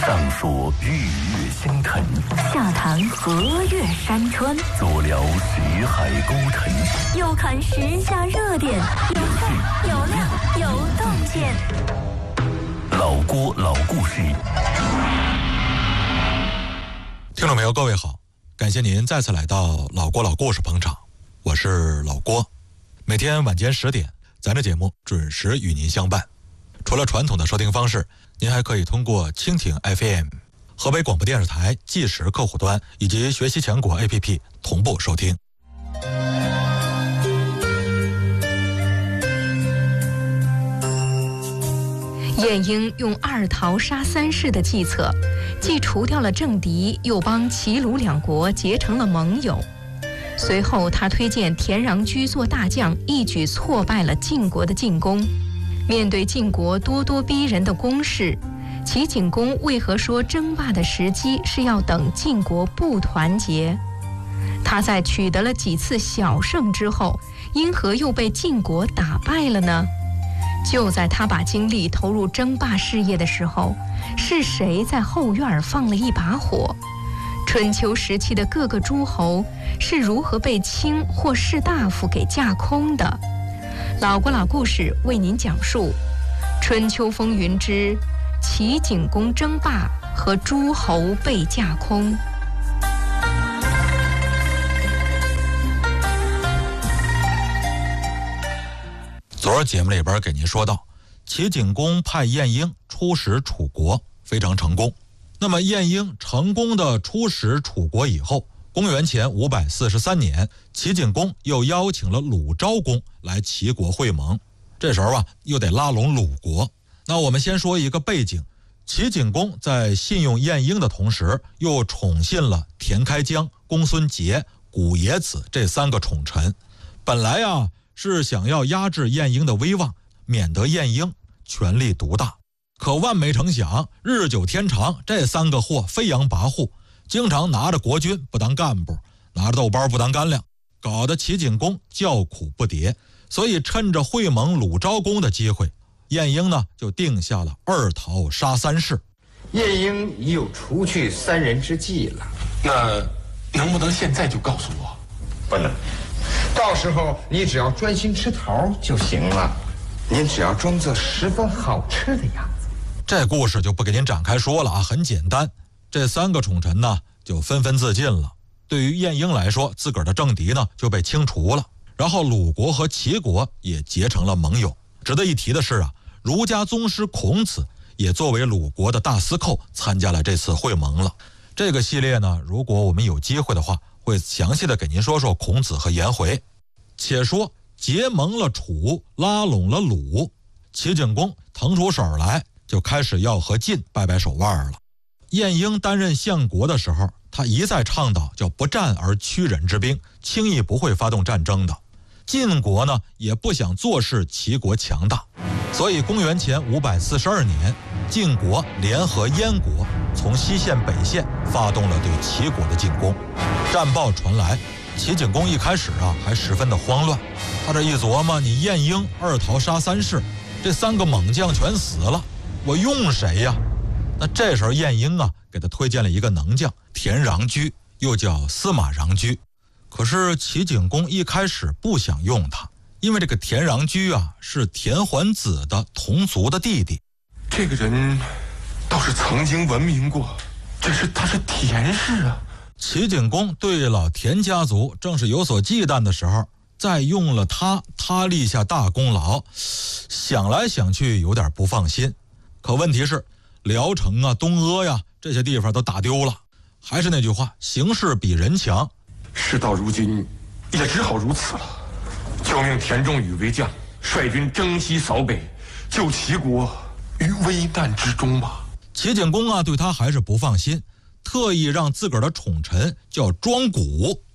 上说日月星辰， 下谈河岳山川， 左聊识海沟沉， 右看时下热点，有趣有料有洞见。 老郭老故事。 听众朋友各位好，感谢您再次来到老郭老故事捧场，我是老郭。每天晚间10点，咱这节目准时与您相伴。除了传统的收听方式，您还可以通过蜻蜓 FM、 河北广播电视台即时客户端以及学习强国 APP 同步收听。 晏婴用2桃杀3士的计策，既除掉了政敌，又帮齐鲁两国结成了盟友。随后他推荐田穰苴做大将，一举挫败了晋国的进攻。面对晋国咄咄逼人的攻势，齐景公为何说争霸的时机是要等晋国不团结？他在取得了几次小胜之后，因何又被晋国打败了呢？就在他把精力投入争霸事业的时候，是谁在后院放了一把火？春秋时期的各个诸侯是如何被卿或士大夫给架空的？老郭老故事为您讲述春秋风云之齐景公争霸和诸侯被架空。 昨儿节目里边给您说到，齐景公派晏婴出使楚国，非常成功。那么晏婴成功的出使楚国以后，公元前543年，齐景公又邀请了鲁昭公来齐国会盟。这时候又得拉拢鲁国。那我们先说一个背景，齐景公在信用晏婴的同时，又宠信了田开疆、公孙捷、古冶子这3个宠臣。本来是想要压制晏婴的威望，免得晏婴权力独大。可万没成想，日久天长，这3个货飞扬跋扈，经常拿着国君不当干部，拿着豆包不当干粮，搞得齐景公叫苦不迭。所以趁着会盟鲁昭公的机会，晏婴呢就定下了2桃杀3士。 晏婴已有除去3人之计了。 那能不能现在就告诉我？ 不能，到时候你只要专心吃桃就行了。您只要装作十分好吃的样子。 这故事就不给您展开说了很简单。这3个宠臣呢就纷纷自尽了。对于晏婴来说，自个儿的政敌呢就被清除了。然后鲁国和齐国也结成了盟友。值得一提的是儒家宗师孔子也作为鲁国的大司寇参加了这次会盟了。这个系列呢，如果我们有机会的话，会详细的给您说说孔子和颜回。且说结盟了楚，拉拢了鲁，齐景公腾出手来，就开始要和晋掰掰手腕了。晏婴担任相国的时候，他一再倡导叫不战而屈人之兵，轻易不会发动战争的。晋国呢也不想坐视齐国强大，所以公元前542年，晋国联合燕国，从西线北线发动了对齐国的进攻。战报传来，齐景公一开始还十分的慌乱。他这一琢磨，你晏婴2桃杀3士，这3个猛将全死了，我用谁呀？那这时候晏婴给他推荐了一个能将田穰苴，又叫司马穰苴。可是齐景公一开始不想用他，因为这个田穰苴是田桓子的同族的弟弟。 这个人倒是曾经闻名过，他是田氏啊。 齐景公对老田家族正是有所忌惮的时候，再用了他立下大功劳，想来想去有点不放心。可问题是聊城东阿这些地方都打丢了。还是那句话，形势比人强。 事到如今也只好如此了，就命田仲宇为将，率军征西扫北，救齐国于危难之中吧。 齐景公对他还是不放心，特意让自个儿的宠臣叫庄贾